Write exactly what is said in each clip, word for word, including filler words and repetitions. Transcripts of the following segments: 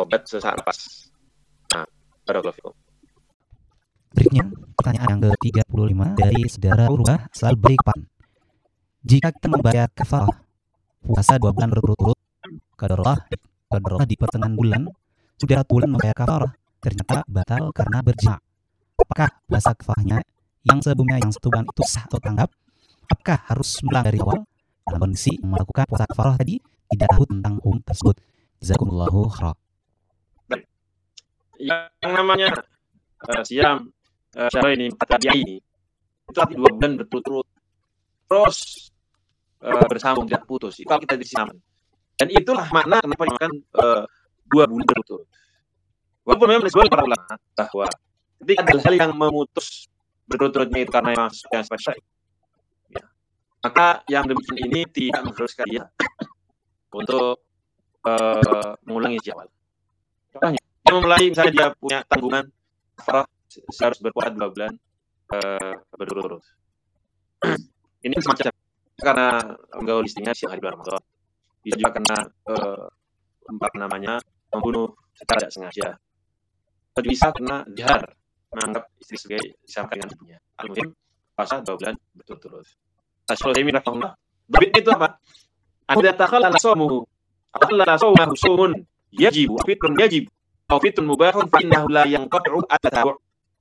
tobat sesaat lepas. Nah, barakallahu fikum. Berikutnya, pertanyaan yang ke tiga puluh lima dari saudara Urwah Salbaipan. Jika kita membayar kafarah puasa dua bulan berturut-turut, qadarullah, qadarullah di pertengahan bulan sudah satu bulan membayar kafarah, ternyata batal karena berjima. Apakah puasa kafarahnya yang sebelumnya yang satu bulan itu sah atau tanggap? Apakah harus pulang dari awal? Dalam kondisi melakukan puasa kafarah tadi tidak tahu tentang hukum tersebut. Jazakumullahu khairan. Yang namanya uh, siam uh, siapa ini empat kali itu arti dua bulan berturut-turut terus uh, bersambung tidak putus. Itu kalau kita disiam. Dan itulah makna kenapa dimakan uh, dua bulan berturut-turut. Walaupun memang disebut para ulama bahwa ketika ada hal yang memutus berturut-turutnya itu karena yang yang spesial, ya, maka yang demikian ini tidak mengharuskan dia untuk uh, mengulangi sejak awal. Contohnya, dia memulai misalnya dia punya tanggungan kafarah harus berpuasa dua bulan uh, berturut-turut. Ini semacam karena menggaul istrinya siang hari bulan Ramadan. Bisa juga karena uh, apa namanya membunuh secara tidak sengaja. Atau bisa karena jahar menganggap istri sebagai disamakan dengan ibunya. Al-Muhim puasa dua bulan berturut-turut. Rasulullah ini rahimahullah. Berbeda itu apa? Anda takhalala shaumuhu. Akhalala shaumahu shaumun yajibu fitun yajib. Aw fitun mubahun fa innahu la yanqati'u at-tatabu'.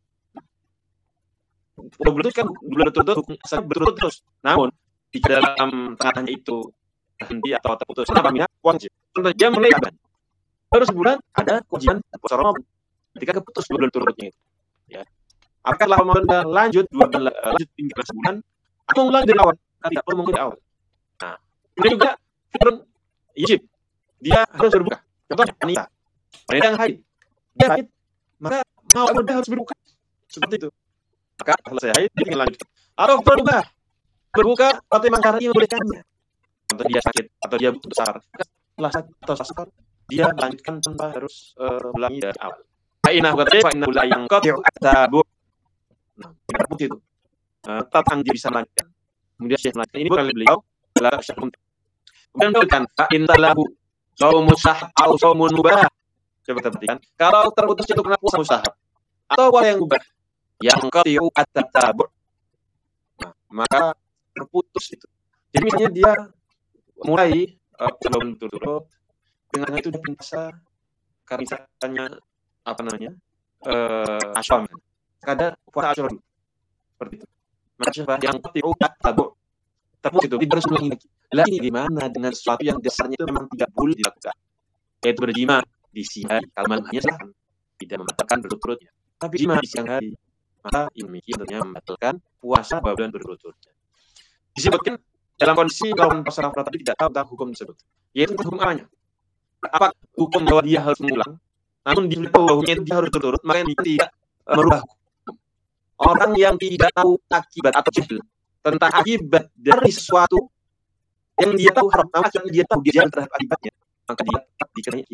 Berturut kan berturut-turut berturut terus. Namun di dalam tengahnya itu henti atau terputus apa namanya wajib. Contoh dia mulai kapan? Baru sebulan ada kewajiban puasa Ramadan. Ketika keputus dua bulan turutnya itu, ya. Apakah Ramadan lanjut dua bulan lanjut hingga sebulan atau ulang dari awal? Tidak perlu mengikuti awal. Nah, ini juga fitrun yajib. Dia harus berbuka. Contohnya wanita, wanita yang haid, dia haid, maka mau dia harus berbuka. Seperti itu. Maka selesai haid dia tinggal lanjut. Atau berbuka, berbuka atau memang karena dia membolehkannya. Contoh dia sakit atau dia butuh sahur, setelah sakit atau sahur dia lanjutkan tanpa harus uh, ulangi dari awal. Fa'inah katanya fa'inah la yang qati'u at-tabu'. Nah, seperti itu. Uh, tatang dia bisa melanjutkan. Kemudian Syekh melanjutkan ini bukan beliau, adalah Syekh Muntah. Kemudian melanjutkan fa'in talahu shaumun sahab atau shaumun mubah. Coba kita perhatikan. Kalau terputus itu karena puasa mustahab atau puasa yang mubah, yang qati'u at-tabu'. Nah, maka terputus itu. Jadi misalnya dia mulai uh, tahun berturut-turut dengan itu dia puasa karena misalnya apa namanya uh, asyam kada puasa asyam seperti itu maka siapa yang qati'u at-tabu' terputus itu tidak harus ulangi lagi. Lah ini gimana dengan sesuatu yang dasarnya itu memang tidak boleh dilakukan, yaitu berjima di siang hari. Kalau malam hanya silahkan, tidak membatalkan berturut-turutnya, tapi jima di siang hari maka demikian tentunya membatalkan puasa dua bulan berturut-turut. Disebutkan dalam kondisi kalau puasa Ramadan tadi tidak tahu tentang hukum tersebut, yaitu hukum apanya? Apa hukum bahwa dia harus mengulang? Namun dia tahu bahwa dia harus berturut, maka dia tidak uh, merubah hukum. Orang yang tidak tahu akibat atau jahil tentang akibat dari sesuatu yang dia tahu haram, namun dia tahu dia terhadap akibatnya, maka dia tetap dikenai